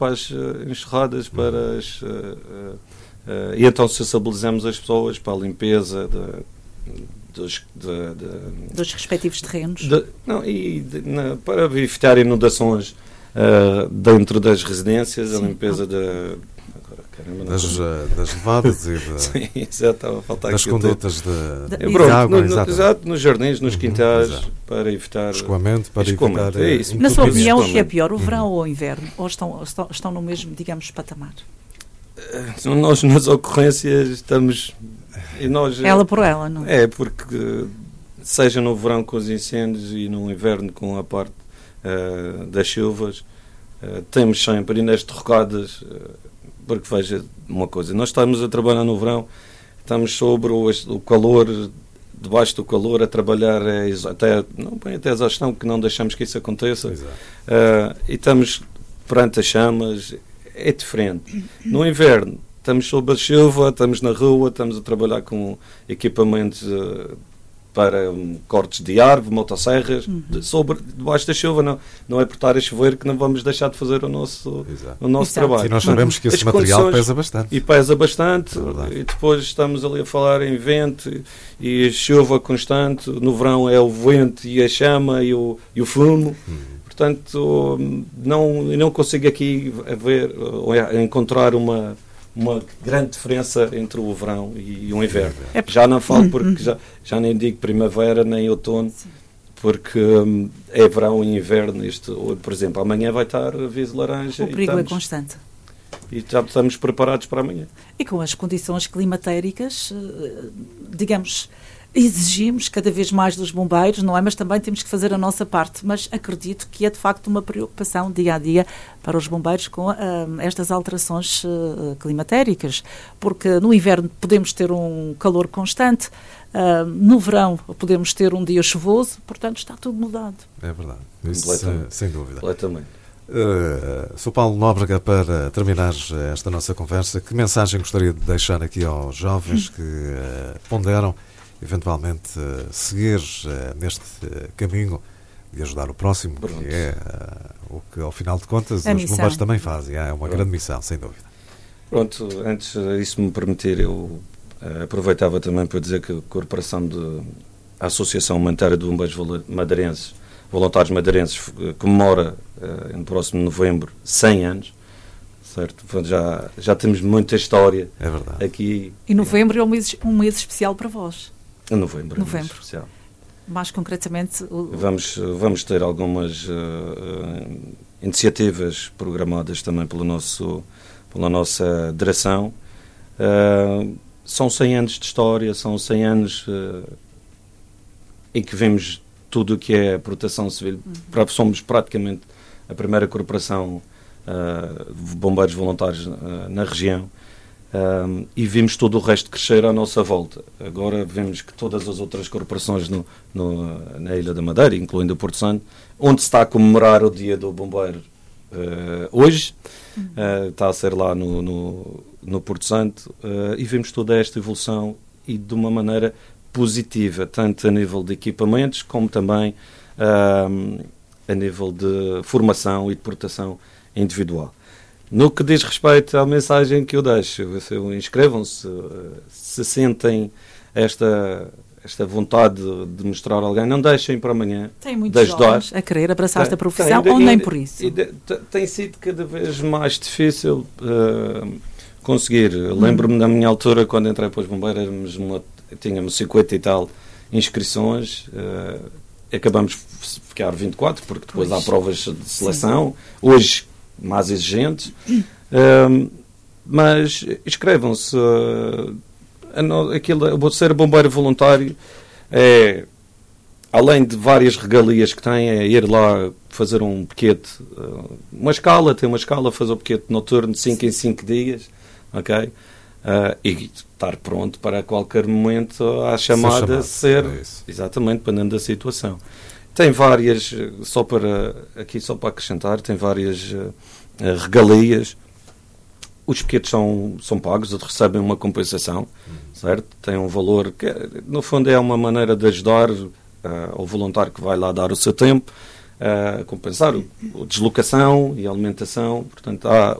para as enxurradas, para as... e então sensibilizamos as pessoas para a limpeza dos respectivos terrenos. Para evitar inundações dentro das residências, a limpeza das levadas e sim, estava a faltar das condutas de água. Exato, nos jardins, nos quintais, para evitar... escoamento, para evitar... Na sua opinião, o que é pior, o verão ou o inverno? Ou estão no mesmo, digamos, patamar? Nós, nas ocorrências, estamos... ela por ela, não é? É, porque seja no verão com os incêndios e no inverno com a parte das chuvas, temos sempre, e nas derrocadas, porque veja uma coisa, nós estamos a trabalhar no verão, estamos sobre o calor, debaixo do calor, a trabalhar até a exaustão, que não deixamos que isso aconteça, e estamos perante as chamas, é diferente. No inverno, estamos sob a chuva, estamos na rua, estamos a trabalhar com equipamentos para cortes de árvore, motosserras, debaixo da chuva. Não é por estar a chover que não vamos deixar de fazer o nosso trabalho. E nós sabemos que esse material pesa bastante. E pesa bastante, e depois estamos ali a falar em vento e chuva constante. No verão é o vento e a chama e o fumo. Portanto, não consigo aqui encontrar uma grande diferença entre o verão e o inverno. Já não falo porque já nem digo primavera nem outono, porque é verão e inverno. Por exemplo, amanhã vai estar aviso laranja. O perigo é constante. E já estamos preparados para amanhã. E com as condições climatéricas, digamos, exigimos cada vez mais dos bombeiros, não é? Mas também temos que fazer a nossa parte. Mas acredito que é de facto uma preocupação dia a dia para os bombeiros com estas alterações climatéricas, porque no inverno podemos ter um calor constante, no verão podemos ter um dia chuvoso, portanto está tudo mudado. É verdade, isso sem dúvida. Completamente. Sr. Paulo Nóbrega, para terminar esta nossa conversa, que mensagem gostaria de deixar aqui aos jovens que ponderam eventualmente seguir neste caminho de ajudar o próximo, que é o que ao final de contas os bombeiros também fazem. É uma grande missão, sem dúvida. Pronto, antes disso me permitir, eu aproveitava também para dizer que a Associação Humanitária de Bombeiros Madeirenses, Voluntários Madeirenses, comemora no próximo novembro 100 anos. Certo? Já temos muita história aqui. E novembro é um mês especial para vós. Novembro. É um mês especial. Mais concretamente... Vamos ter algumas iniciativas programadas também pela nossa direção. São 100 anos de história, são 100 anos em que vemos tudo o que é a proteção civil. Somos praticamente a primeira corporação de bombeiros voluntários na região, e vimos todo o resto crescer à nossa volta. Agora vemos que todas as outras corporações na Ilha da Madeira, incluindo o Porto Santo, onde se está a comemorar o Dia do Bombeiro hoje, está a ser lá no Porto Santo, e vemos toda esta evolução e de uma maneira positiva, tanto a nível de equipamentos como também a nível de formação e de proteção individual. No que diz respeito à mensagem que eu deixo, inscrevam-se, se sentem esta vontade de mostrar a alguém, não deixem para amanhã. Tem muitos jovens a querer abraçar esta profissão, ou nem por isso? Tem sido cada vez mais difícil conseguir. Lembro-me da minha altura, quando entrei para os bombeiros, tínhamos 50 e tal inscrições, acabamos de ficar 24, porque depois há provas de seleção. Hoje, mais exigentes, mas inscrevam-se. Ser bombeiro voluntário é, além de várias regalias que tem, é ir lá fazer um piquete, tem uma escala, fazer o piquete noturno de 5 em 5 dias, ok? E estar pronto para qualquer momento à chamada exatamente, dependendo da situação. Tem várias, só para acrescentar, tem várias regalias. Os piquetes são pagos, recebem uma compensação, certo? Tem um valor que, no fundo, é uma maneira de ajudar ao voluntário que vai lá dar o seu tempo, compensar a deslocação e a alimentação. Portanto, há